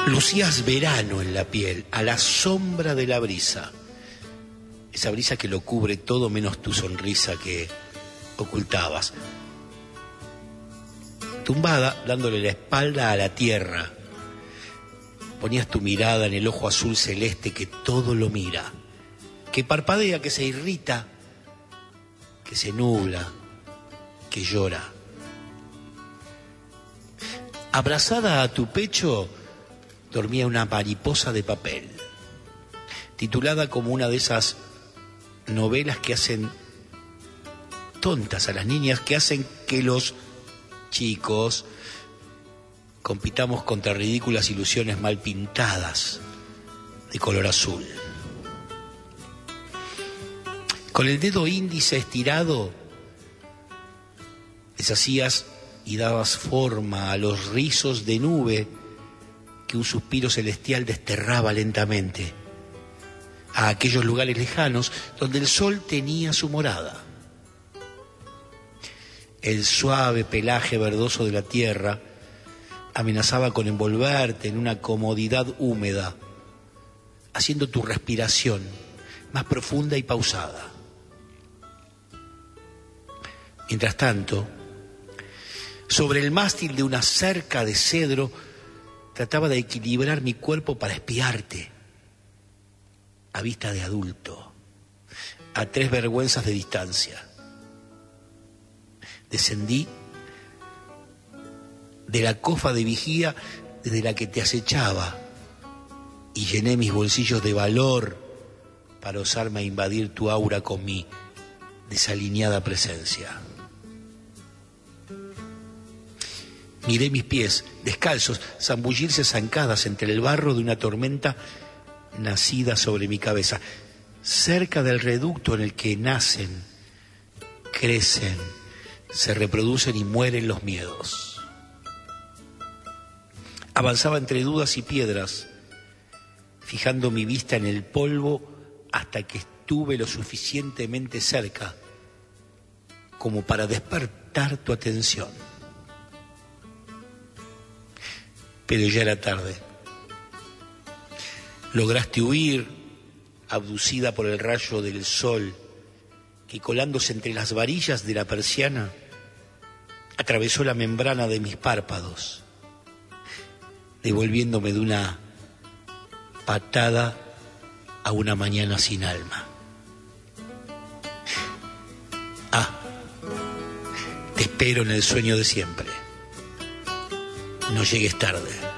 Lucías verano en la piel, a la sombra de la brisa. Esa brisa que lo cubre todo menos tu sonrisa que ocultabas. Tumbada, dándole la espalda a la tierra, ponías tu mirada en el ojo azul celeste que todo lo mira, que parpadea, que se irrita, que se nubla, que llora. Abrazada a tu pecho dormía una mariposa de papel, titulada como una de esas novelas que hacen tontas a las niñas, que hacen que los chicos compitamos contra ridículas ilusiones mal pintadas de color azul. Con el dedo índice estirado deshacías y dabas forma a los rizos de nube que un suspiro celestial desterraba lentamente, a aquellos lugares lejanos donde el sol tenía su morada. El suave pelaje verdoso de la tierra amenazaba con envolverte en una comodidad húmeda, haciendo tu respiración más profunda y pausada. Mientras tanto, sobre el mástil de una cerca de cedro, trataba de equilibrar mi cuerpo para espiarte, a vista de adulto, a 3 vergüenzas de distancia. Descendí de la cofa de vigía desde la que te acechaba y llené mis bolsillos de valor para osarme a invadir tu aura con mi desalineada presencia. Miré mis pies, descalzos, zambullirse zancadas entre el barro de una tormenta nacida sobre mi cabeza, cerca del reducto en el que nacen, crecen, se reproducen y mueren los miedos. Avanzaba entre dudas y piedras, fijando mi vista en el polvo hasta que estuve lo suficientemente cerca como para despertar tu atención. Pero ya era tarde. Lograste huir, abducida por el rayo del sol que, colándose entre las varillas de la persiana, atravesó la membrana de mis párpados, devolviéndome de una patada a una mañana sin alma. Te espero en el sueño de siempre. No llegues tarde.